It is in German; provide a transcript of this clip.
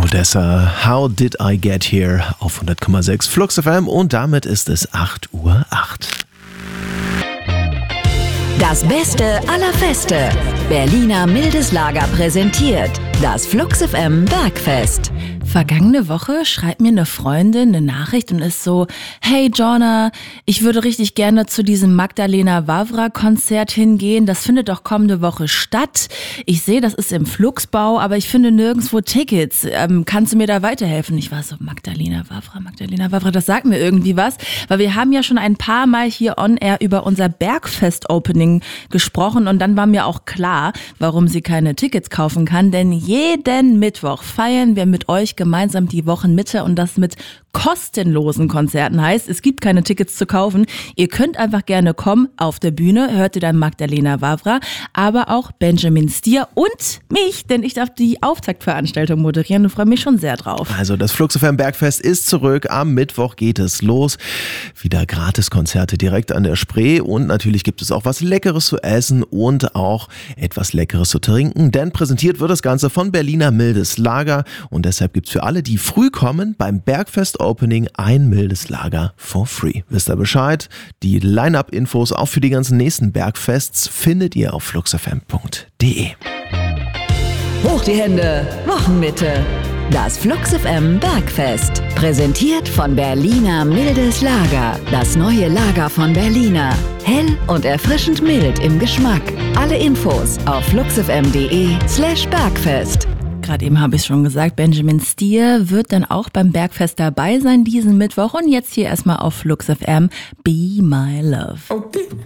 Odessa, How Did I Get Here auf 100,6 Flux FM und damit ist es 8:08 Uhr. Das Beste aller Feste. Berliner Mildes Lager präsentiert das Flux FM Bergfest. Vergangene Woche schreibt mir eine Freundin eine Nachricht und ist so: Hey Jonna, ich würde richtig gerne zu diesem Magdalena Vavra-Konzert hingehen. Das findet doch kommende Woche statt. Ich sehe, das ist im Fluxbau, aber ich finde nirgendwo Tickets. Kannst du mir da weiterhelfen? Ich war so, Magdalena Vavra, das sagt mir irgendwie was. Weil wir haben ja schon ein paar Mal hier on air über unser Bergfest-Opening gesprochen und dann war mir auch klar, warum sie keine Tickets kaufen kann. Denn jeden Mittwoch feiern wir mit euch gemeinsam die Wochenmitte und das mit kostenlosen Konzerten heißt, es gibt keine Tickets zu kaufen. Ihr könnt einfach gerne kommen. Auf der Bühne hört ihr dann Magdalena Vavra, aber auch Benjamin Stier und mich, denn ich darf die Auftaktveranstaltung moderieren und freue mich schon sehr drauf. Also das Flux FM Bergfest ist zurück. Am Mittwoch geht es los. Wieder Gratiskonzerte direkt an der Spree und natürlich gibt es auch was Leckeres zu essen und auch etwas Leckeres zu trinken, denn präsentiert wird das Ganze von Berliner Mildes Lager und deshalb gibt es für alle, die früh kommen, beim Bergfest Opening ein mildes Lager for free. Wisst ihr Bescheid? Die Line-Up-Infos auch für die ganzen nächsten Bergfests findet ihr auf fluxfm.de. Hoch die Hände, Wochenmitte. Das Flux FM Bergfest. Präsentiert von Berliner Mildes Lager. Das neue Lager von Berliner. Hell und erfrischend mild im Geschmack. Alle Infos auf fluxfm.de/Bergfest. Gerade eben habe ich schon gesagt, Benjamin Stier wird dann auch beim Bergfest dabei sein diesen Mittwoch. Und jetzt hier erstmal auf Flux FM, Be My Love. Okay.